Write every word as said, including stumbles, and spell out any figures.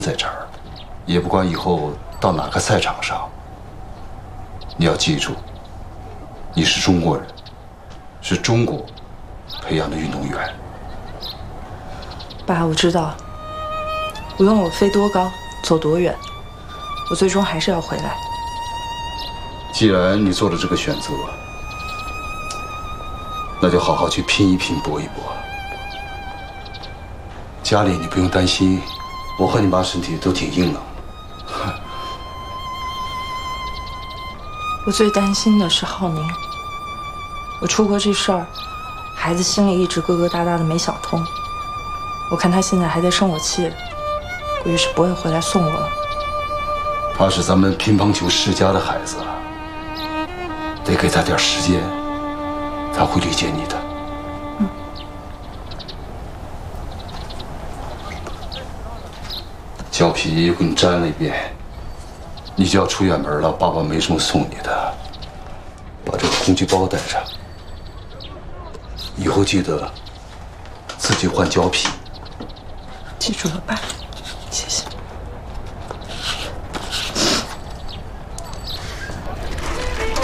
在这儿，也不管以后到哪个赛场上，你要记住，你是中国人，是中国培养的运动员。 爸，我知道，无论我飞多高，走多远，我最终还是要回来。 既然你做了这个选择，那就好好去拼一拼，搏一搏。家里你不用担心，我和你妈身体都挺硬朗。 我最担心的是浩宁。我出国这事儿，孩子心里一直疙疙瘩瘩的没想通。我看他现在还在生我气，估计是不会回来送我了。 他是咱们乒乓球世家的孩子，得给他点时间，他会理解你的。 嗯。 胶皮给你粘了一遍，你就要出远门了，爸爸没什么送你的，把这个工具包带上。以后记得自己换胶皮。 记住了，爸。